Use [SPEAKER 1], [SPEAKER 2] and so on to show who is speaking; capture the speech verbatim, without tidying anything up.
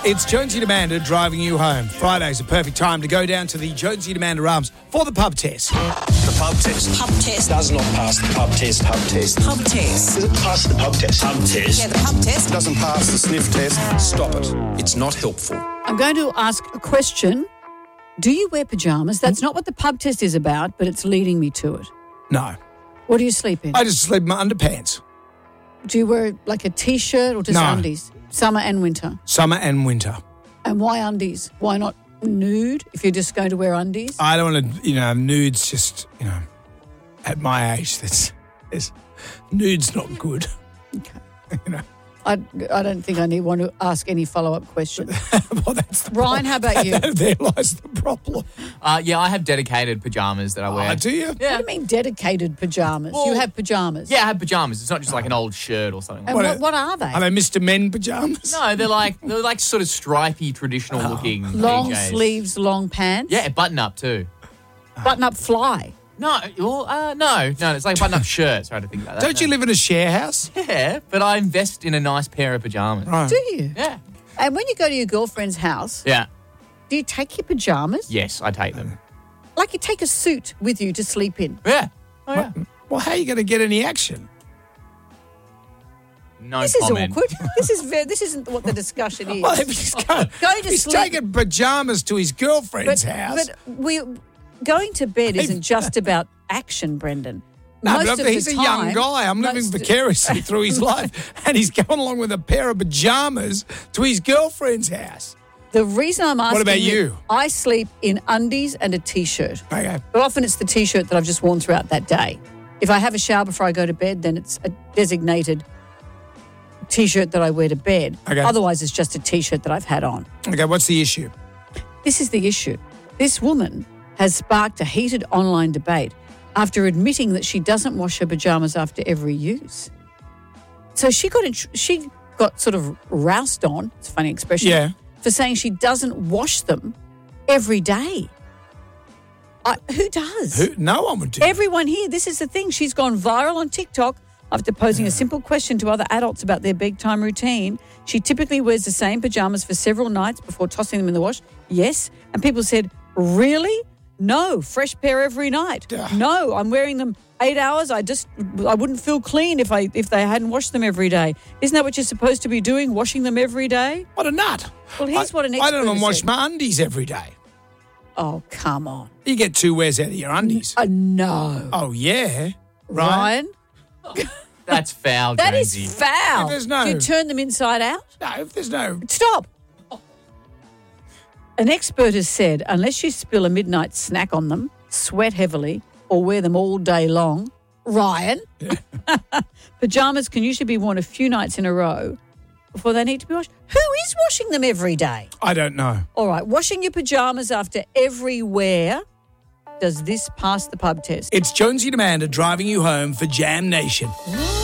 [SPEAKER 1] It's Jonesy and Amanda driving you home. Friday's a perfect time to go down to the Jonesy and Amanda Arms for the pub test.
[SPEAKER 2] The pub test.
[SPEAKER 3] Pub test.
[SPEAKER 2] Does not pass the pub test. Pub test.
[SPEAKER 3] Pub test.
[SPEAKER 2] Does it pass the pub test? Pub test.
[SPEAKER 3] Yeah, the pub test.
[SPEAKER 2] Doesn't pass the sniff test. Stop it. It's not helpful.
[SPEAKER 4] I'm going to ask a question. Do you wear pyjamas? That's not what the pub test is about, but it's leading me to it.
[SPEAKER 1] No.
[SPEAKER 4] What do you sleep in?
[SPEAKER 1] I just sleep in my underpants.
[SPEAKER 4] Do you wear like a T-shirt or just
[SPEAKER 1] No.
[SPEAKER 4] undies? Summer and winter.
[SPEAKER 1] Summer and winter.
[SPEAKER 4] And why undies? Why not nude if you're just going to wear undies?
[SPEAKER 1] I don't want to, you know, nudes just, you know, at my age, that's, that's nude's not good.
[SPEAKER 4] Okay.
[SPEAKER 1] You know.
[SPEAKER 4] I, I don't think I need want to ask any follow-up questions.
[SPEAKER 1] Well, that's the
[SPEAKER 4] Ryan, how about you?
[SPEAKER 1] There lies the problem.
[SPEAKER 5] Uh, yeah, I have dedicated pyjamas that I wear.
[SPEAKER 1] Oh, do you?
[SPEAKER 4] What do you mean dedicated pyjamas?
[SPEAKER 5] Well,
[SPEAKER 4] you have pyjamas?
[SPEAKER 5] Yeah, I have pyjamas. It's not just like an old shirt or something.
[SPEAKER 4] And
[SPEAKER 5] Like
[SPEAKER 4] what, what are they?
[SPEAKER 1] Are they Mister Men pyjamas?
[SPEAKER 5] no, they're like they're like sort of stripy, traditional looking
[SPEAKER 4] Long
[SPEAKER 5] P Js.
[SPEAKER 4] sleeves, long pants?
[SPEAKER 5] Yeah, button up too.
[SPEAKER 4] Button up fly?
[SPEAKER 5] No, well, uh, no, no. It's like button up shirts. Sorry to think about that.
[SPEAKER 1] Don't you live in a share house?
[SPEAKER 5] Yeah, but I invest in a nice pair of pajamas.
[SPEAKER 1] Right.
[SPEAKER 4] Do you?
[SPEAKER 5] Yeah,
[SPEAKER 4] And when you go to your girlfriend's house,
[SPEAKER 5] yeah,
[SPEAKER 4] do you take your pyjamas?
[SPEAKER 5] yes, I take them.
[SPEAKER 4] Like you take a suit with you to sleep in?
[SPEAKER 5] Yeah, oh, yeah.
[SPEAKER 1] Well, how are you going to get any action?
[SPEAKER 5] No
[SPEAKER 4] This
[SPEAKER 5] comment.
[SPEAKER 4] is awkward. This is very, this isn't what the discussion is.
[SPEAKER 1] Well, if he's, going,
[SPEAKER 4] Going to
[SPEAKER 1] he's
[SPEAKER 4] sleep-
[SPEAKER 1] taking pyjamas to his girlfriend's
[SPEAKER 4] but,
[SPEAKER 1] house.
[SPEAKER 4] but we going to bed isn't just about action, Brendan.
[SPEAKER 1] No,
[SPEAKER 4] Most
[SPEAKER 1] but
[SPEAKER 4] of
[SPEAKER 1] he's
[SPEAKER 4] the
[SPEAKER 1] a
[SPEAKER 4] time,
[SPEAKER 1] young guy. I'm living
[SPEAKER 4] most-
[SPEAKER 1] vicariously through his life, and he's going along with a pair of pajamas to his girlfriend's house.
[SPEAKER 4] The reason I'm asking
[SPEAKER 1] about you?
[SPEAKER 4] I sleep in undies and a T-shirt.
[SPEAKER 1] Okay.
[SPEAKER 4] But often it's the T-shirt that I've just worn throughout that day. If I have a shower before I go to bed, then it's a designated T-shirt that I wear to bed.
[SPEAKER 1] Okay.
[SPEAKER 4] Otherwise, it's just a T-shirt that I've had on.
[SPEAKER 1] Okay, what's the issue?
[SPEAKER 4] This is the issue. This woman has sparked a heated online debate after admitting that she doesn't wash her pajamas after every use. So she got in, she got sort of roused on, it's a funny expression,
[SPEAKER 1] Yeah.
[SPEAKER 4] for saying she doesn't wash them every day. I, who does?
[SPEAKER 1] Who? No one would do
[SPEAKER 4] Everyone here, this is the thing. She's gone viral on TikTok after posing a simple question to other adults about their bedtime routine. She typically wears the same pajamas for several nights before tossing them in the wash. Yes. And people said, really? No, fresh pair every night.
[SPEAKER 1] Ugh.
[SPEAKER 4] No, I'm wearing them eight hours. I just, I wouldn't feel clean if I if they hadn't washed them every day. Isn't that what you're supposed to be doing, washing them every day?
[SPEAKER 1] What a nut.
[SPEAKER 4] Well, here's
[SPEAKER 1] I,
[SPEAKER 4] what an
[SPEAKER 1] I
[SPEAKER 4] expert
[SPEAKER 1] don't even
[SPEAKER 4] has
[SPEAKER 1] wash
[SPEAKER 4] said.
[SPEAKER 1] my undies every day.
[SPEAKER 4] Oh, come on.
[SPEAKER 1] You get two wears out of your undies.
[SPEAKER 4] Uh, no.
[SPEAKER 1] Oh, yeah. Right.
[SPEAKER 4] Ryan?
[SPEAKER 5] That's foul,
[SPEAKER 4] That is
[SPEAKER 5] Jonesy.
[SPEAKER 4] foul.
[SPEAKER 1] If there's no-
[SPEAKER 4] Do you turn them inside out?
[SPEAKER 1] No, if there's no...
[SPEAKER 4] Stop. An expert has said unless you spill a midnight snack on them, sweat heavily, or wear them all day long, Ryan, pajamas can usually be worn a few nights in a row before they need to be washed. Who is washing them every day?
[SPEAKER 1] I don't know.
[SPEAKER 4] All right, washing your pajamas after every wear. Does this pass the pub test?
[SPEAKER 1] It's Jonesy and Amanda driving you home for Jam Nation.